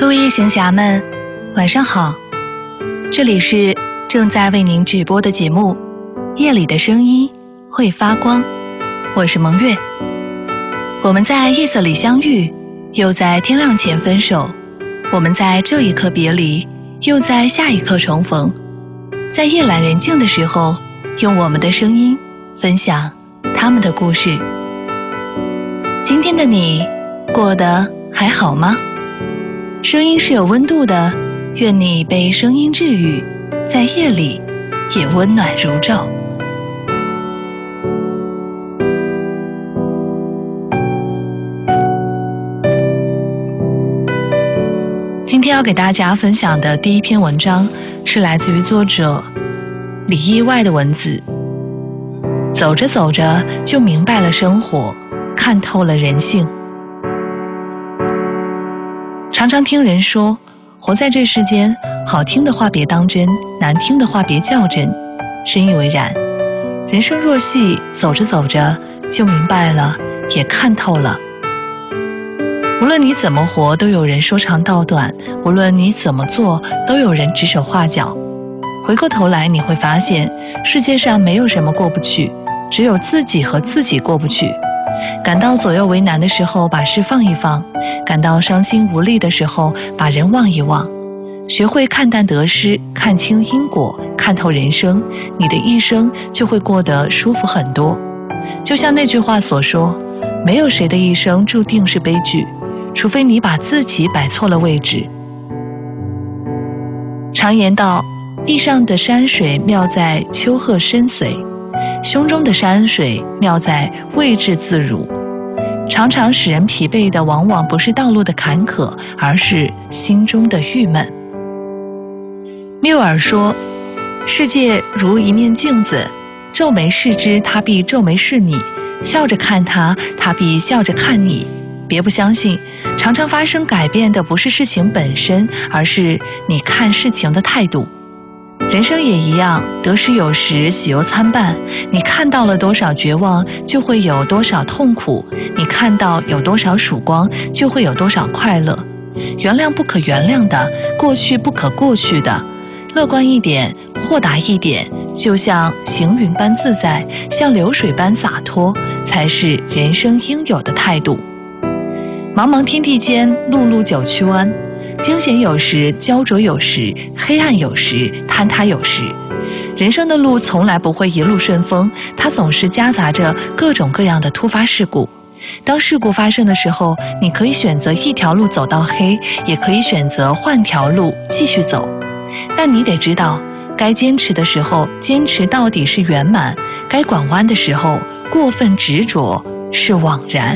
各位夜行侠们，晚上好！这里是正在为您直播的节目《夜里的声音会发光》，我是蒙月。我们在夜色里相遇，又在天亮前分手；我们在这一刻别离，又在下一刻重逢。在夜阑人静的时候，用我们的声音分享他们的故事。今天的你过得还好吗？声音是有温度的，愿你被声音治愈，在夜里也温暖如昼。今天要给大家分享的第一篇文章是来自于作者李意外的文字。走着走着就明白了生活，看透了人性。常常听人说，活在这世间，好听的话别当真，难听的话别较真，深以为然。人生若戏，走着走着就明白了，也看透了。无论你怎么活，都有人说长道短；无论你怎么做，都有人指手画脚。回过头来，你会发现，世界上没有什么过不去，只有自己和自己过不去。感到左右为难的时候，把事放一放；感到伤心无力的时候，把人忘一忘。学会看淡得失，看清因果，看透人生，你的一生就会过得舒服很多。就像那句话所说，没有谁的一生注定是悲剧，除非你把自己摆错了位置。常言道，地上的山水妙在丘壑深邃，胸中的山水妙在位置自如。常常使人疲惫的往往不是道路的坎坷，而是心中的郁闷。缪尔说，世界如一面镜子，皱眉视之，它必皱眉视你；笑着看它，它必笑着看你。别不相信，常常发生改变的不是事情本身，而是你看事情的态度。人生也一样，得失有时，喜忧参半。你看到了多少绝望，就会有多少痛苦；你看到有多少曙光，就会有多少快乐。原谅不可原谅的，过去不可过去的，乐观一点，豁达一点，就像行云般自在，像流水般洒脱，才是人生应有的态度。茫茫天地间，碌碌九曲弯，惊险有时，焦灼有时，黑暗有时，坍塌有时。人生的路从来不会一路顺风，它总是夹杂着各种各样的突发事故。当事故发生的时候，你可以选择一条路走到黑，也可以选择换条路继续走。但你得知道，该坚持的时候坚持到底是圆满，该拐弯的时候过分执着是枉然。